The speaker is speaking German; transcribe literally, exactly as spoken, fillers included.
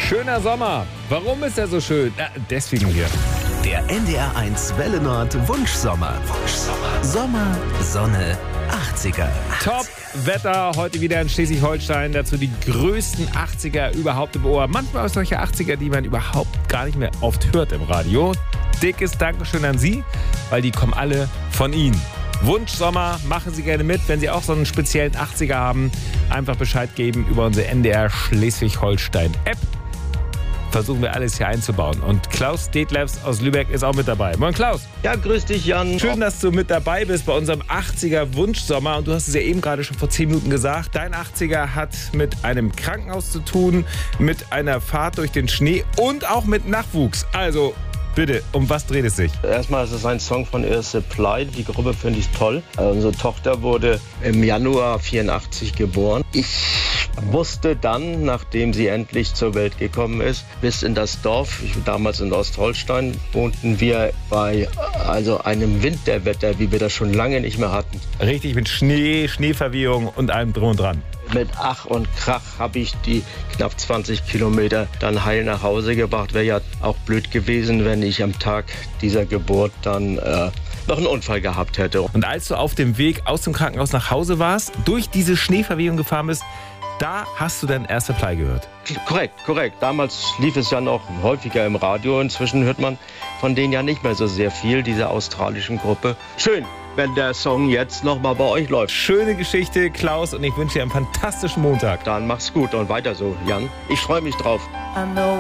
Schöner Sommer. Warum ist er so schön? Ja, deswegen hier. Der N D R eins Welle Nord Wunschsommer. Wunschsommer. Sommer, Sonne, achtziger. Top-Wetter heute wieder in Schleswig-Holstein. Dazu die größten achtziger überhaupt im Ohr. Manchmal auch solche achtziger, die man überhaupt gar nicht mehr oft hört im Radio. Dickes Dankeschön an Sie, weil die kommen alle von Ihnen. Wunschsommer, machen Sie gerne mit. Wenn Sie auch so einen speziellen achtziger haben, einfach Bescheid geben über unsere N D R Schleswig-Holstein-App. Versuchen wir alles hier einzubauen. Und Klaus Detlefs aus Lübeck ist auch mit dabei. Moin Klaus. Ja, grüß dich Jan. Schön, dass du mit dabei bist bei unserem achtziger Wunschsommer. Und du hast es ja eben gerade schon vor zehn Minuten gesagt. Dein achtziger hat mit einem Krankenhaus zu tun, mit einer Fahrt durch den Schnee und auch mit Nachwuchs. Also bitte, um was dreht es sich? Erstmal ist es ein Song von Air Supply. Die Gruppe finde ich toll. Unsere Tochter wurde im Januar vierundachtzig geboren. Ich musste dann, nachdem sie endlich zur Welt gekommen ist, bis in das Dorf. Ich, damals in Ostholstein wohnten wir bei also einem Winterwetter, wie wir das schon lange nicht mehr hatten. Richtig, mit Schnee, Schneeverwehung und allem drum und dran. Mit Ach und Krach habe ich die knapp zwanzig Kilometer dann heil nach Hause gebracht. Wäre ja auch blöd gewesen, wenn ich am Tag dieser Geburt dann äh, noch einen Unfall gehabt hätte. Und als du auf dem Weg aus dem Krankenhaus nach Hause warst, durch diese Schneeverwehung gefahren bist, da hast du dein Air Supply gehört. Korrekt, korrekt. Damals lief es ja noch häufiger im Radio. Inzwischen hört man von denen ja nicht mehr so sehr viel, dieser australischen Gruppe. Schön, wenn der Song jetzt nochmal bei euch läuft. Schöne Geschichte, Klaus, und ich wünsche dir einen fantastischen Montag. Dann mach's gut und weiter so, Jan. Ich freue mich drauf.